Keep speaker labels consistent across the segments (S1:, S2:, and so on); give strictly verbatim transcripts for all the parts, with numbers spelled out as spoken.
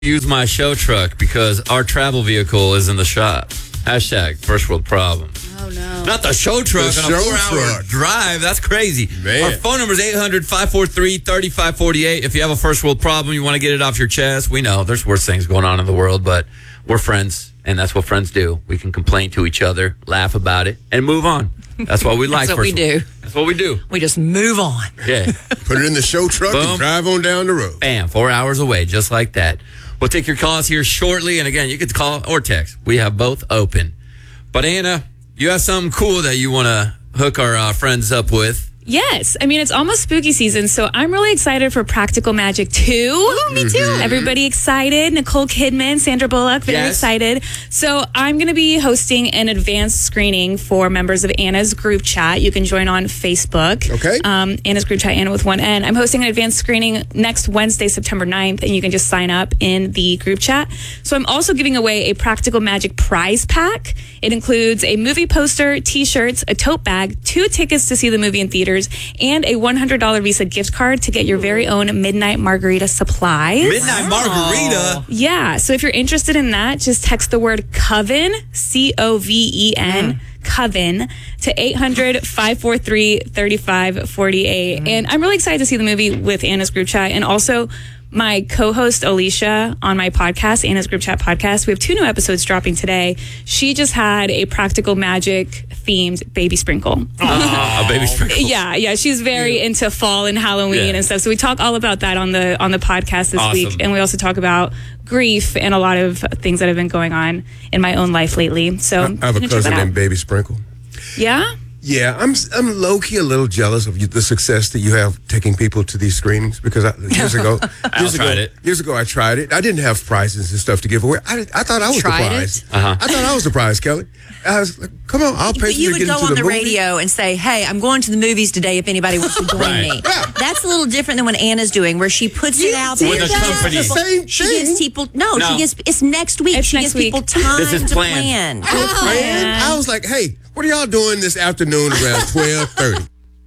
S1: use my show truck because our travel vehicle is in the shop. Hashtag first world problem.
S2: Oh, no.
S1: Not the show truck
S3: The
S1: on a
S3: show
S1: four-hour
S3: truck.
S1: drive. That's crazy.
S3: Man.
S1: Our phone number is eight hundred, five four three, three five four eight. If you have a first world problem, you want to get it off your chest, we know there's worse things going on in the world, but we're friends, and that's what friends do. We can complain to each other, laugh about it, and move on. That's what we like.
S2: That's what we do.
S1: That's what we do.
S2: We just move on.
S1: Yeah.
S3: Put it in the show truck
S1: Boom.
S3: and drive on down the road.
S1: Bam, four hours away, just like that. We'll take your calls here shortly. And again, you can call or text. We have both open. But Anna, you have something cool that you want to hook our uh, friends up with.
S4: Yes. I mean, it's almost spooky season, so I'm really excited for Practical Magic two. Ooh, me too. Everybody excited. Nicole Kidman, Sandra Bullock, very
S1: Yes.
S4: excited. So I'm going to be hosting an advanced screening for members of Anna's group chat. You can join on Facebook.
S3: Okay.
S4: Um, Anna's group chat, Anna with one N. I'm hosting an advanced screening next Wednesday, September ninth, and you can just sign up in the group chat. So I'm also giving away a Practical Magic prize pack. It includes a movie poster, t-shirts, a tote bag, two tickets to see the movie in theaters, and a one hundred dollars Visa gift card to get your very own Midnight Margarita supplies.
S1: Midnight Margarita.
S4: Yeah, so if you're interested in that, just text the word Coven, C O V E N, Coven, to eight hundred, five four three, three five four eight. And I'm really excited to see the movie with Anna's group chat, and also my co-host Alicia on my podcast, Anna's Group Chat podcast. We have two new episodes dropping today. She just had a Practical Magic themed baby sprinkle.
S1: Ah, baby sprinkle.
S4: Yeah, yeah, she's very into fall and Halloween
S1: Yeah.
S4: and stuff. So we talk all about that on the on the podcast this
S1: Awesome.
S4: week, and we also talk about grief and a lot of things that have been going on in my own life lately. So
S3: I have a
S4: you can check
S3: cousin
S4: that out.
S3: named Baby Sprinkle.
S4: Yeah.
S3: Yeah, I'm I'm low key a little jealous of you, the success that you have taking people to these screenings because I, years ago, years ago,
S1: tried it.
S3: years ago I tried it. I didn't have prizes and stuff to give away. I, I thought I was
S2: Tried
S3: the
S2: it?
S3: prize.
S1: Uh-huh.
S3: I thought I was the prize, Kelly. I was like, come on, I'll pay
S2: But
S3: for
S2: you
S3: to
S2: would
S3: get
S2: go
S3: into
S2: on the,
S3: the movie.
S2: radio and say, hey, I'm going to the movies today if anybody wants to join
S1: Right.
S2: me.
S3: Yeah.
S2: That's a little different than what Anna's doing, where she puts it out there.
S1: With a
S2: She gives-
S1: company.
S3: It's the same
S2: She
S3: thing.
S2: gives people, no,
S1: No.
S2: she gives, it's next week.
S4: It's
S2: she
S4: next
S2: gives people
S4: week.
S2: time
S1: This is
S2: to
S1: planned.
S2: plan.
S3: Man, I was like, hey, what are y'all doing this afternoon around twelve thirty?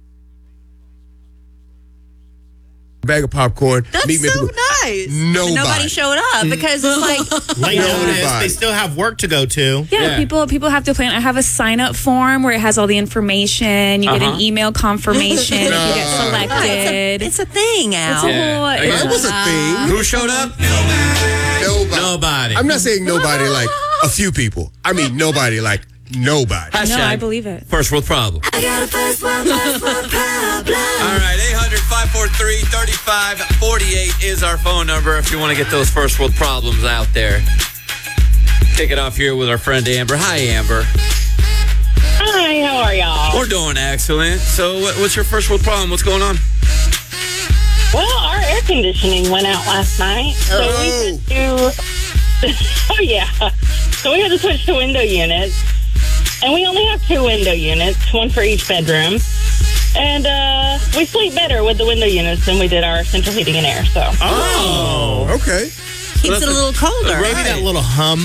S3: Bag of popcorn.
S2: That's
S3: meet me at
S2: so
S3: the-
S2: nice.
S3: Nobody.
S2: Nobody showed up because it's like,
S5: Late notice,
S3: Nobody.
S5: they still have work to go to.
S4: Yeah,
S1: Yeah.
S4: people people have to plan. I have a sign up form where it has all the information. You get
S1: Uh-huh.
S4: an email confirmation if you get
S2: it's, a,
S4: selected.
S2: it's a thing, Al.
S4: It's a whole-
S1: Yeah.
S4: it's
S3: That
S4: a-
S3: was a thing.
S1: Who showed up?
S3: Nobody.
S1: Nobody.
S3: I'm not saying nobody like a few people. I mean nobody like nobody.
S4: No,
S1: Hashtag
S4: I believe it.
S1: First world problem.
S6: I got a first world, first world problem.
S1: All right, eight hundred, five four three, three five four eight is our phone number if you want to get those first world problems out there. Kick it off here with our friend Amber. Hi, Amber.
S7: Hi, how are y'all?
S1: We're doing excellent. So, what, what's your first world problem? What's going on?
S7: Well, our air conditioning went out last night, so
S3: Oh.
S7: we had to. Oh yeah, so we had to switch to window units, and we only have two window units, one for each bedroom, and uh, we sleep better with the window units than we did our central heating and air. So
S5: Oh.
S3: Okay.
S2: Keeps it a little colder.
S5: Maybe that little hum.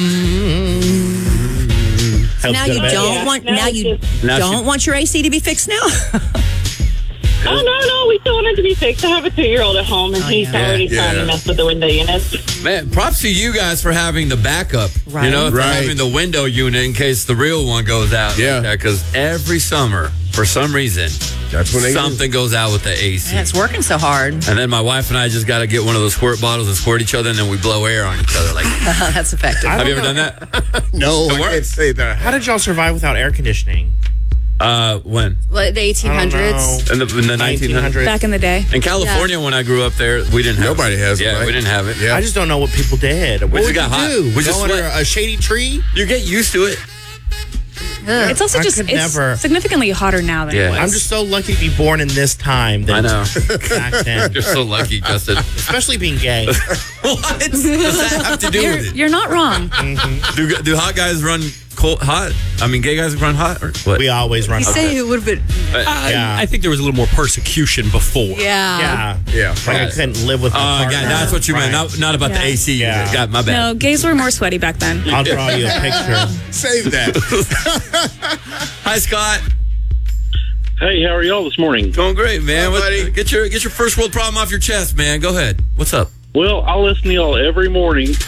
S5: helps
S2: Now
S5: go
S2: you
S5: to bed.
S2: don't
S7: Yeah,
S2: want
S7: now
S2: now
S7: it's
S2: you
S7: just-
S1: Now
S2: don't
S1: she-
S2: want your A C to be fixed now.
S7: oh no, no, we still want it to be fixed. I have a two-year-old at home, and he's
S2: yeah.
S7: already trying
S3: Yeah.
S7: to mess with the window units.
S1: Man, props to you guys for having the backup.
S2: Right.
S1: You know, for
S3: Right.
S1: having the window unit in case the real one goes out.
S3: Yeah.
S1: Because every summer, for some reason,
S3: That's when they
S1: something goes out with the A C.
S2: And it's working so hard.
S1: And then my wife and I just got to get one of those squirt bottles and squirt each other, and then we blow air on each other. Like,
S2: That's effective.
S1: have you ever done that?
S3: No,
S1: It
S3: I can't
S1: works.
S3: say that.
S5: How did y'all survive without air conditioning?
S1: Uh, when?
S2: Like the eighteen
S5: I don't
S2: hundreds.
S5: know.
S1: In the, in the nineteen hundreds.
S4: Back in the day.
S1: In California, when I grew up there, we didn't have
S3: Nobody
S1: it.
S3: has it,
S1: Yeah,
S3: right?
S1: we didn't have it.
S3: Yeah.
S5: I just don't know what people did. What
S1: just
S5: would
S1: got
S5: you
S1: hot.
S5: do?
S1: We just
S5: Go under
S1: sweat.
S5: a shady tree?
S1: You get used to it.
S4: It's also
S5: I
S4: just
S5: could
S4: it's
S5: never.
S4: significantly hotter now than
S1: Yeah.
S4: it was.
S5: I'm just so lucky to be born in this time. Than
S1: I know.
S5: Back then.
S1: You're so lucky, Justin.
S5: Especially being gay.
S1: What does that have to do
S4: You're,
S1: with it?
S4: you're not wrong.
S1: Do, do hot guys run cold, hot? I mean, gay guys run hot? Or what?
S5: We always run.
S2: Say it would have been.
S5: Yeah.
S8: I think there was a little more persecution before.
S2: Yeah.
S5: Yeah.
S3: Yeah.
S5: Like I couldn't live with
S1: Oh,
S5: my partner.
S1: God, that's what you meant.
S5: Right.
S1: Not, not about the
S4: Yeah.
S1: A C.
S5: Yeah.
S1: God, my bad.
S4: No, gays were more sweaty back then.
S5: I'll draw you a picture.
S3: Save that.
S1: Hi, Scott.
S9: Hey, how are y'all this morning?
S1: Going great, man.
S3: Hi,
S1: What-
S3: buddy.
S1: get your get your first world problem off your chest, man. Go ahead. What's up?
S9: Well, I listen to y'all every morning,